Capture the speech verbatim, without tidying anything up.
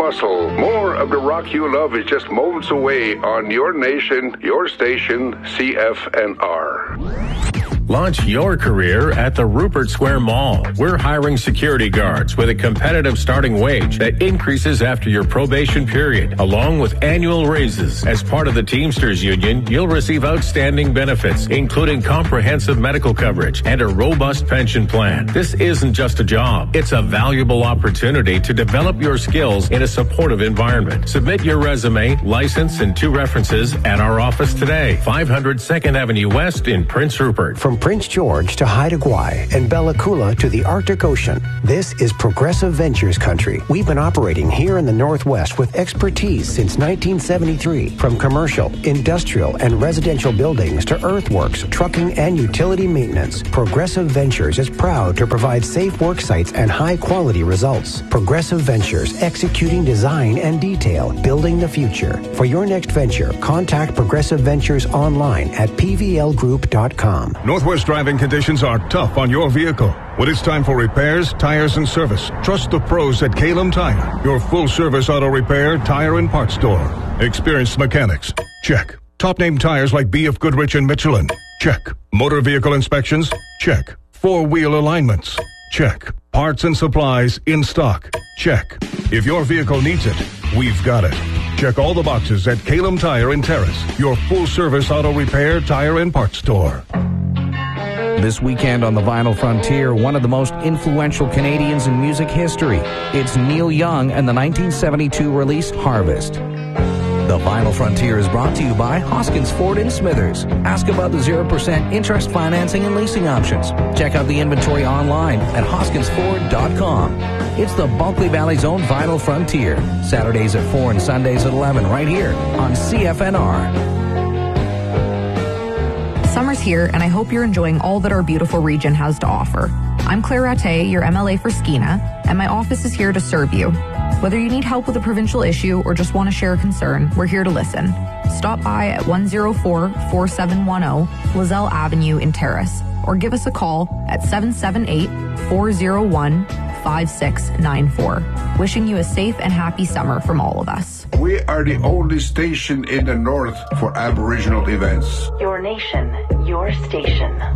Russell. More of the rock you love is just moments away on your nation, your station, C F N R. Launch your career at the Rupert Square Mall. We're hiring security guards with a competitive starting wage that increases after your probation period, along with annual raises. As part of the Teamsters Union, you'll receive outstanding benefits, including comprehensive medical coverage and a robust pension plan. This isn't just a job. It's a valuable opportunity to develop your skills in a supportive environment. Submit your resume, license, and two references at our office today. five hundred second Avenue West in Prince Rupert. From Prince George to Haida Gwaii and Bella Coola to the Arctic Ocean, this is Progressive Ventures country. We've been operating here in the Northwest with expertise since nineteen seventy-three. From commercial, industrial, and residential buildings to earthworks, trucking, and utility maintenance, Progressive Ventures is proud to provide safe work sites and high-quality results. Progressive Ventures, executing design and detail, building the future. For your next venture, contact Progressive Ventures online at p v l group dot com. Northwest driving conditions are tough on your vehicle. When it's time for repairs, tires, and service, trust the pros at Kalem Tire, your full-service auto repair, tire, and parts store. Experienced mechanics? Check. Top-name tires like B F Goodrich and Michelin? Check. Motor vehicle inspections? Check. Four-wheel alignments? Check. Parts and supplies in stock? Check. If your vehicle needs it, we've got it. Check all the boxes at Kalem Tire in Terrace, your full-service auto repair, tire, and parts store. This weekend on the Vinyl Frontier, one of the most influential Canadians in music history. It's Neil Young and the nineteen seventy-two release Harvest. The Vinyl Frontier is brought to you by Hoskins Ford in Smithers. Ask about the zero percent interest financing and leasing options. Check out the inventory online at hoskins ford dot com. It's the Bulkley Valley's own Vinyl Frontier. Saturdays at four and Sundays at eleven right here on C F N R. Summer's here, and I hope you're enjoying all that our beautiful region has to offer. I'm Claire Rattay, your M L A for Skeena, and my office is here to serve you. Whether you need help with a provincial issue or just want to share a concern, we're here to listen. Stop by at one oh four, four seven one oh Lozelle Avenue in Terrace, or give us a call at seven seven eight, four oh one, five six nine four. Wishing you a safe and happy summer from all of us. We are the only station in the north for Aboriginal events. Your nation, your station.